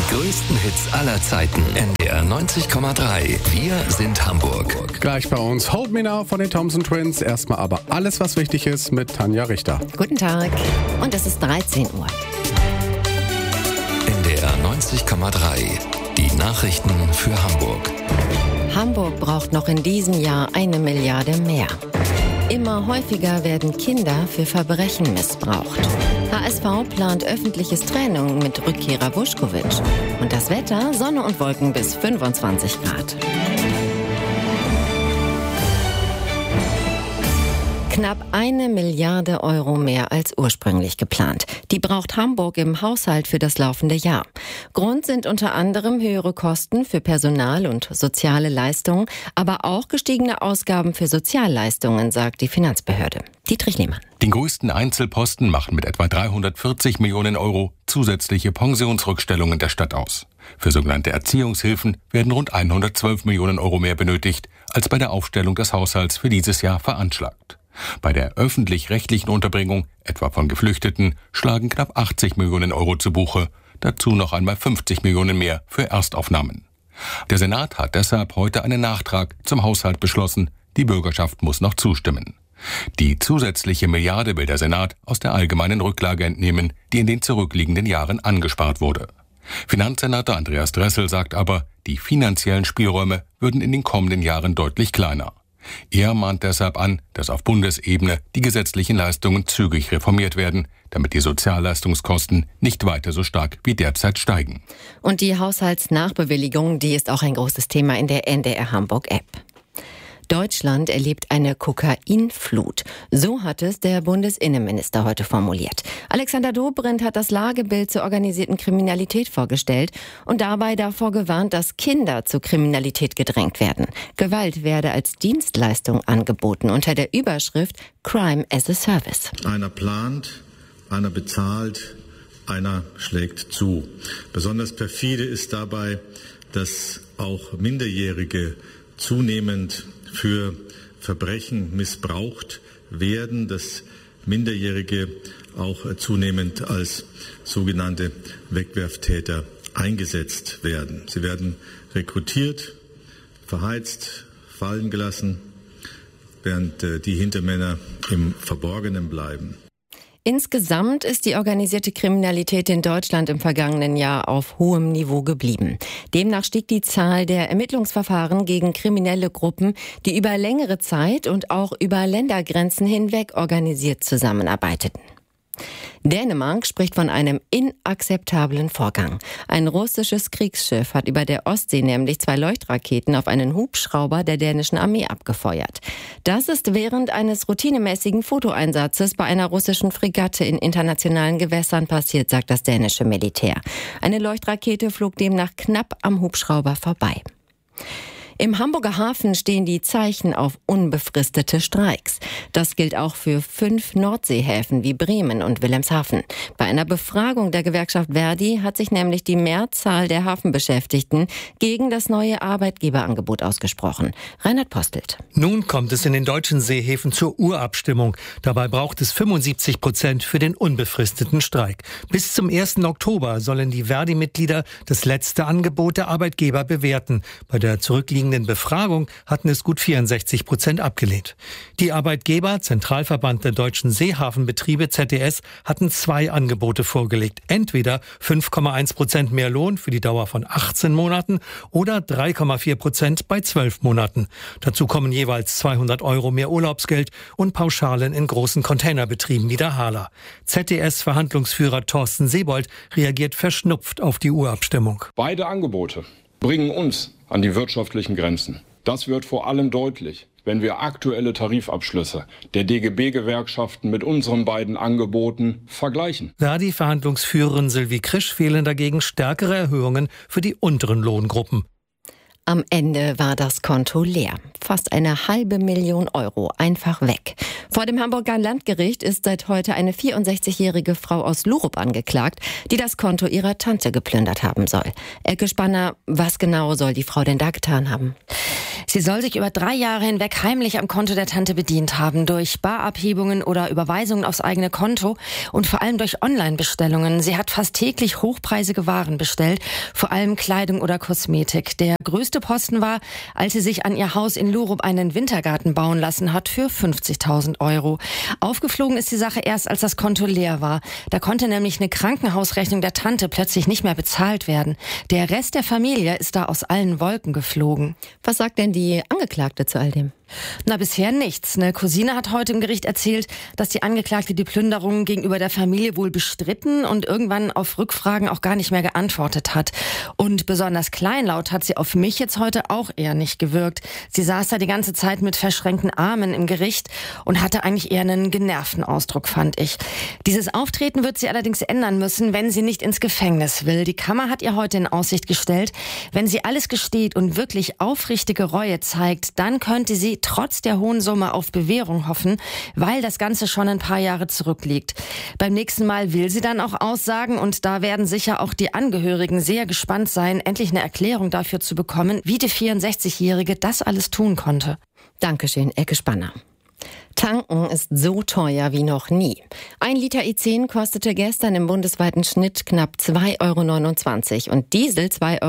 Die größten Hits aller Zeiten. NDR 90,3. Wir sind Hamburg. Gleich bei uns Hold Me Now von den Thompson Twins. Erstmal aber alles, was wichtig ist, mit Tanja Richter. Guten Tag. Und es ist 13 Uhr. NDR 90,3. Die Nachrichten für Hamburg. Hamburg braucht noch in diesem Jahr 1 Milliarde mehr. Immer häufiger werden Kinder für Verbrechen missbraucht. HSV plant öffentliches Training mit Rückkehrer Vuskovic. Und das Wetter, Sonne und Wolken bis 25 Grad. Knapp 1 Milliarde Euro mehr als ursprünglich geplant. Die braucht Hamburg im Haushalt für das laufende Jahr. Grund sind unter anderem höhere Kosten für Personal und soziale Leistungen, aber auch gestiegene Ausgaben für Sozialleistungen, sagt die Finanzbehörde. Dietrich Lehmann. Den größten Einzelposten machen mit etwa 340 Millionen Euro zusätzliche Pensionsrückstellungen der Stadt aus. Für sogenannte Erziehungshilfen werden rund 112 Millionen Euro mehr benötigt, als bei der Aufstellung des Haushalts für dieses Jahr veranschlagt. Bei der öffentlich-rechtlichen Unterbringung, etwa von Geflüchteten, schlagen knapp 80 Millionen Euro zu Buche. Dazu noch einmal 50 Millionen mehr für Erstaufnahmen. Der Senat hat deshalb heute einen Nachtrag zum Haushalt beschlossen. Die Bürgerschaft muss noch zustimmen. Die zusätzliche Milliarde will der Senat aus der allgemeinen Rücklage entnehmen, die in den zurückliegenden Jahren angespart wurde. Finanzsenator Andreas Dressel sagt aber, die finanziellen Spielräume würden in den kommenden Jahren deutlich kleiner. Er mahnt deshalb an, dass auf Bundesebene die gesetzlichen Leistungen zügig reformiert werden, damit die Sozialleistungskosten nicht weiter so stark wie derzeit steigen. Und die Haushaltsnachbewilligung, die ist auch ein großes Thema in der NDR Hamburg-App. Deutschland erlebt eine Kokainflut. So hat es der Bundesinnenminister heute formuliert. Alexander Dobrindt hat das Lagebild zur organisierten Kriminalität vorgestellt und dabei davor gewarnt, dass Kinder zur Kriminalität gedrängt werden. Gewalt werde als Dienstleistung angeboten unter der Überschrift Crime as a Service. Einer plant, einer bezahlt, einer schlägt zu. Besonders perfide ist dabei, dass auch Minderjährige zunehmend für Verbrechen missbraucht werden, dass Minderjährige auch zunehmend als sogenannte Wegwerftäter eingesetzt werden. Sie werden rekrutiert, verheizt, fallen gelassen, während die Hintermänner im Verborgenen bleiben. Insgesamt ist die organisierte Kriminalität in Deutschland im vergangenen Jahr auf hohem Niveau geblieben. Demnach stieg die Zahl der Ermittlungsverfahren gegen kriminelle Gruppen, die über längere Zeit und auch über Ländergrenzen hinweg organisiert zusammenarbeiteten. Dänemark spricht von einem inakzeptablen Vorgang. Ein russisches Kriegsschiff hat über der Ostsee nämlich 2 Leuchtraketen auf einen Hubschrauber der dänischen Armee abgefeuert. Das ist während eines routinemäßigen Fotoeinsatzes bei einer russischen Fregatte in internationalen Gewässern passiert, sagt das dänische Militär. Eine Leuchtrakete flog demnach knapp am Hubschrauber vorbei. Im Hamburger Hafen stehen die Zeichen auf unbefristete Streiks. Das gilt auch für 5 Nordseehäfen wie Bremen und Wilhelmshaven. Bei einer Befragung der Gewerkschaft Verdi hat sich nämlich die Mehrzahl der Hafenbeschäftigten gegen das neue Arbeitgeberangebot ausgesprochen. Reinhard Postelt. Nun kommt es in den deutschen Seehäfen zur Urabstimmung. Dabei braucht es 75% für den unbefristeten Streik. Bis zum 1. Oktober sollen die Verdi-Mitglieder das letzte Angebot der Arbeitgeber bewerten. Bei der zurückliegenden Befragung hatten es gut 64% abgelehnt. Die Arbeitgeber, Zentralverband der deutschen Seehafenbetriebe ZDS, hatten 2 Angebote vorgelegt. Entweder 5,1% mehr Lohn für die Dauer von 18 Monaten oder 3,4% bei 12 Monaten. Dazu kommen jeweils 200 Euro mehr Urlaubsgeld und Pauschalen in großen Containerbetrieben wie der Hala. ZDS-Verhandlungsführer Thorsten Sebold reagiert verschnupft auf die Urabstimmung. Beide Angebote bringen uns an die wirtschaftlichen Grenzen. Das wird vor allem deutlich, wenn wir aktuelle Tarifabschlüsse der DGB-Gewerkschaften mit unseren beiden Angeboten vergleichen. Verdi-Verhandlungsführerin Sylvie Krisch fehlen dagegen stärkere Erhöhungen für die unteren Lohngruppen. Am Ende war das Konto leer. Fast 500.000 Euro einfach weg. Vor dem Hamburger Landgericht ist seit heute eine 64-jährige Frau aus Lurup angeklagt, die das Konto ihrer Tante geplündert haben soll. Elke Spanner, was genau soll die Frau denn da getan haben? Sie soll sich über 3 Jahre hinweg heimlich am Konto der Tante bedient haben, durch Barabhebungen oder Überweisungen aufs eigene Konto und vor allem durch Online-Bestellungen. Sie hat fast täglich hochpreisige Waren bestellt, vor allem Kleidung oder Kosmetik. Der größte Posten war, als sie sich an ihr Haus in Lurup einen Wintergarten bauen lassen hat für 50.000 Euro. Aufgeflogen ist die Sache erst, als das Konto leer war. Da konnte nämlich eine Krankenhausrechnung der Tante plötzlich nicht mehr bezahlt werden. Der Rest der Familie ist da aus allen Wolken geflogen. Was sagt denn die Angeklagte zu all dem? Na, bisher nichts. Eine Cousine hat heute im Gericht erzählt, dass die Angeklagte die Plünderungen gegenüber der Familie wohl bestritten und irgendwann auf Rückfragen auch gar nicht mehr geantwortet hat. Und besonders kleinlaut hat sie auf mich jetzt heute auch eher nicht gewirkt. Sie saß da die ganze Zeit mit verschränkten Armen im Gericht und hatte eigentlich eher einen genervten Ausdruck, fand ich. Dieses Auftreten wird sie allerdings ändern müssen, wenn sie nicht ins Gefängnis will. Die Kammer hat ihr heute in Aussicht gestellt, wenn sie alles gesteht und wirklich aufrichtige Reue zeigt, dann könnte sie trotz der hohen Summe auf Bewährung hoffen, weil das Ganze schon ein paar Jahre zurückliegt. Beim nächsten Mal will sie dann auch aussagen und da werden sicher auch die Angehörigen sehr gespannt sein, endlich eine Erklärung dafür zu bekommen, wie die 64-Jährige das alles tun konnte. Dankeschön, Elke Spanner. Tanken ist so teuer wie noch nie. 1 Liter E10 kostete gestern im bundesweiten Schnitt knapp 2,29 € und Diesel 2,41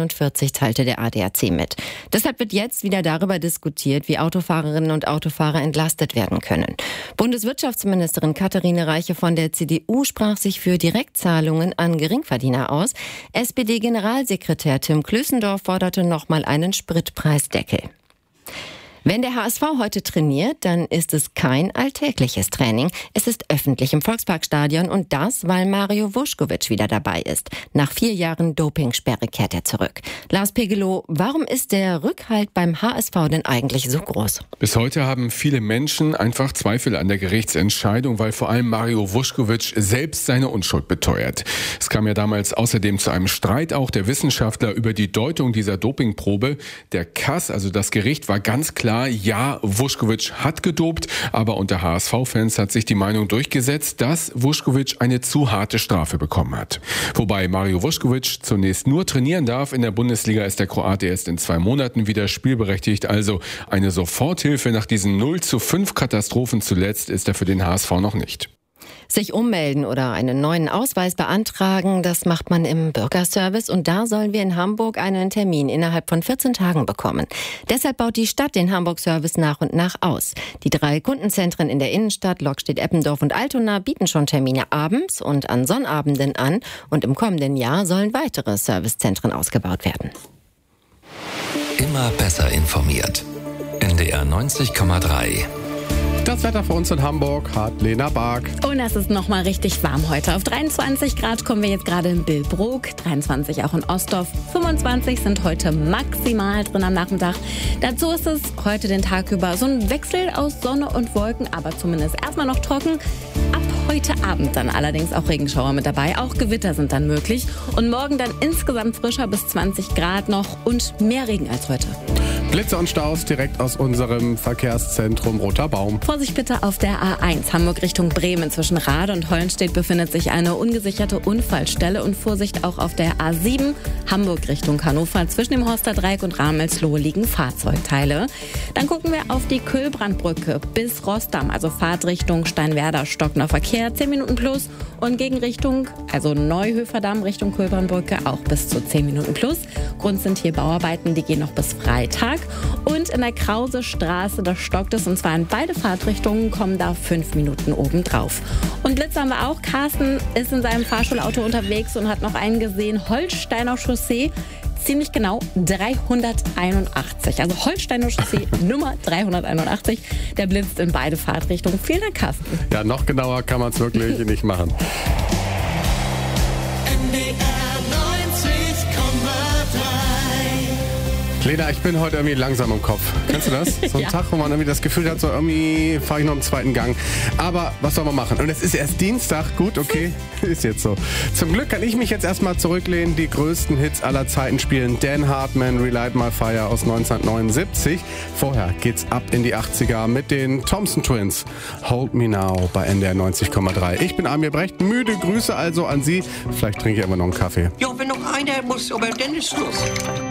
€ teilte der ADAC mit. Deshalb wird jetzt wieder darüber diskutiert, wie Autofahrerinnen und Autofahrer entlastet werden können. Bundeswirtschaftsministerin Katharine Reiche von der CDU sprach sich für Direktzahlungen an Geringverdiener aus. SPD-Generalsekretär Tim Klößendorf forderte nochmal einen Spritpreisdeckel. Wenn der HSV heute trainiert, dann ist es kein alltägliches Training. Es ist öffentlich im Volksparkstadion und das, weil Mario Vuskovic wieder dabei ist. Nach 4 Jahren Dopingsperre kehrt er zurück. Lars Pegelow, warum ist der Rückhalt beim HSV denn eigentlich so groß? Bis heute haben viele Menschen einfach Zweifel an der Gerichtsentscheidung, weil vor allem Mario Vuskovic selbst seine Unschuld beteuert. Es kam ja damals außerdem zu einem Streit auch der Wissenschaftler über die Deutung dieser Dopingprobe. Der KAS, also das Gericht, war ganz klar, ja, Vuskovic hat gedopt, aber unter HSV-Fans hat sich die Meinung durchgesetzt, dass Vuskovic eine zu harte Strafe bekommen hat. Wobei Mario Vuskovic zunächst nur trainieren darf. In der Bundesliga ist der Kroate erst in 2 Monaten wieder spielberechtigt. Also eine Soforthilfe nach diesen 0:5 Katastrophen zuletzt ist er für den HSV noch nicht. Sich ummelden oder einen neuen Ausweis beantragen, das macht man im Bürgerservice und da sollen wir in Hamburg einen Termin innerhalb von 14 Tagen bekommen. Deshalb baut die Stadt den Hamburg-Service nach und nach aus. Die 3 Kundenzentren in der Innenstadt, Lockstedt, Eppendorf und Altona bieten schon Termine abends und an Sonnabenden an und im kommenden Jahr sollen weitere Servicezentren ausgebaut werden. Immer besser informiert. NDR 90,3. Das Wetter für uns in Hamburg hat Lena Bark. Und es ist nochmal richtig warm heute. Auf 23 Grad kommen wir jetzt gerade in Billbrook, 23 auch in Ostdorf, 25 sind heute maximal drin am Nachmittag. Dazu ist es heute den Tag über so ein Wechsel aus Sonne und Wolken, aber zumindest erstmal noch trocken. Ab heute Abend dann allerdings auch Regenschauer mit dabei, auch Gewitter sind dann möglich. Und morgen dann insgesamt frischer bis 20 Grad noch und mehr Regen als heute. Blitze und Staus direkt aus unserem Verkehrszentrum Roter Baum. Vorsicht bitte auf der A1 Hamburg Richtung Bremen. Zwischen Rade und Hollenstedt befindet sich eine ungesicherte Unfallstelle und Vorsicht auch auf der A7 Hamburg Richtung Hannover. Zwischen dem Horsterdreieck und Ramelslohe liegen Fahrzeugteile. Dann gucken wir auf die Kühlbrandbrücke bis Rossdamm, also Fahrtrichtung Steinwerder, stockender Verkehr, 10 Minuten plus und Gegenrichtung, also Neuhöferdamm Richtung Kühlbrandbrücke auch bis zu 10 Minuten plus. Grund sind hier Bauarbeiten, die gehen noch bis Freitag. Und in der Krause-Straße, da stockt es, und zwar in beide Fahrtrichtungen, kommen da 5 Minuten obendrauf. Und Blitz haben wir auch. Carsten ist in seinem Fahrschulauto unterwegs und hat noch einen gesehen, Holsteiner Chaussee, ziemlich genau 381. Also Holsteiner Chaussee Nummer 381. Der blitzt in beide Fahrtrichtungen. Vielen Dank, Carsten. Ja, noch genauer kann man es wirklich nicht machen. Lena, ich bin heute irgendwie langsam im Kopf. Kennst du das? So ein Tag, wo man irgendwie das Gefühl hat, so irgendwie fahre ich noch im zweiten Gang. Aber was soll man machen? Und es ist erst Dienstag. Gut, okay, ist jetzt so. Zum Glück kann ich mich jetzt erstmal zurücklehnen. Die größten Hits aller Zeiten spielen Dan Hartman, Relight My Fire aus 1979. Vorher geht's ab in die 80er mit den Thompson Twins. Hold Me Now bei NDR 90,3. Ich bin Amir Brecht. Müde Grüße also an Sie. Vielleicht trinke ich aber noch einen Kaffee. Ja, wenn noch einer muss, aber dann ist Schluss.